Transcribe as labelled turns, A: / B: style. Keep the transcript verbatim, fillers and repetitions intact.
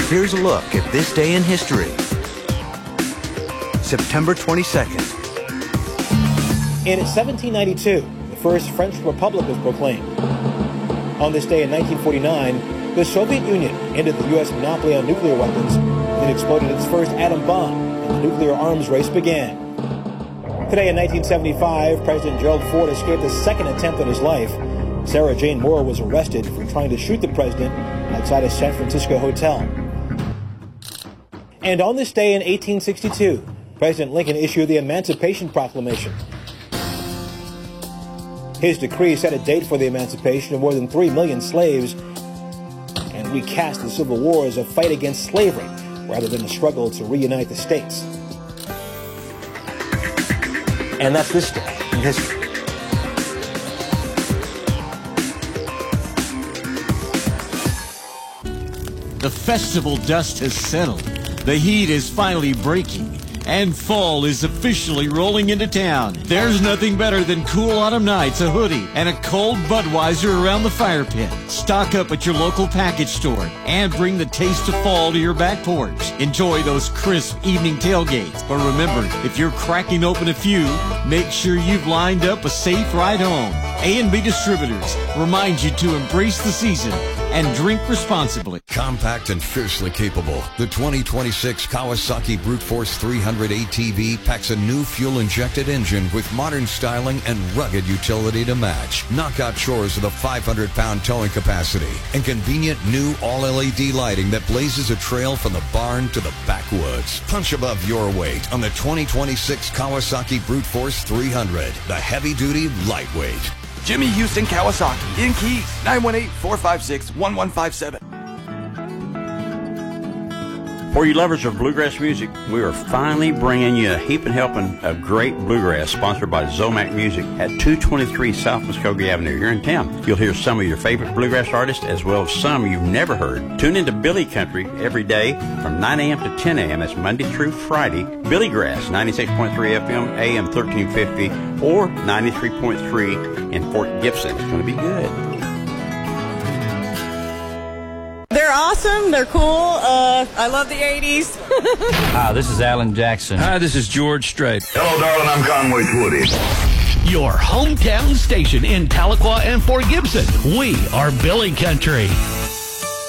A: Here's a look at this day in history. September twenty-second.
B: In seventeen ninety-two, the first French Republic was proclaimed. On this day in nineteen forty-nine, the Soviet Union ended the U S monopoly on nuclear weapons and exploded its first atom bomb, and the nuclear arms race began. Today in nineteen seventy-five, President Gerald Ford escaped a second attempt on his life. Sarah Jane Moore was arrested for trying to shoot the president outside a San Francisco hotel. And on this day in eighteen sixty-two, President Lincoln issued the Emancipation Proclamation. His decree set a date for the emancipation of more than three million slaves and recast the Civil War as a fight against slavery rather than a struggle to reunite the states. And that's this day in history.
C: The festival dust has settled. The heat is finally breaking, and fall is officially rolling into town. There's nothing better than cool autumn nights, a hoodie, and a cold Budweiser around the fire pit. Stock up at your local package store and bring the taste of fall to your back porch. Enjoy those crisp evening tailgates. But remember, if you're cracking open a few, make sure you've lined up a safe ride home. A and B Distributors remind you to embrace the season and drink responsibly.
D: Compact and fiercely capable, the twenty twenty-six Kawasaki Brute Force three hundred A T V packs a new fuel-injected engine with modern styling and rugged utility to match. Knockout chores with a five hundred pound towing capacity and convenient new all-L E D lighting that blazes a trail from the barn to the backwoods. Punch above your weight on the twenty twenty-six Kawasaki Brute Force three hundred, the heavy-duty lightweight.
E: Jimmy Houston Kawasaki in Keys, nine one eight, four five six, one one five seven.
F: For you lovers of bluegrass music, we are finally bringing you a heaping helping of great bluegrass sponsored by Zomac Music at two twenty-three South Muskogee Avenue here in town. You'll hear some of your favorite bluegrass artists as well as some you've never heard. Tune into Billy Country every day from nine a.m. to ten a.m. That's Monday through Friday. Billy Grass, ninety-six point three F M, A M thirteen fifty, or ninety-three point three in Fort Gibson. It's going to be good.
G: They're awesome. They're cool. Uh, I love the eighties.
H: Hi, this is Alan Jackson.
I: Hi, this is George Strait.
J: Hello, darling. I'm Conway Twitty.
K: Your hometown station in Tahlequah and Fort Gibson. We are Billy Country.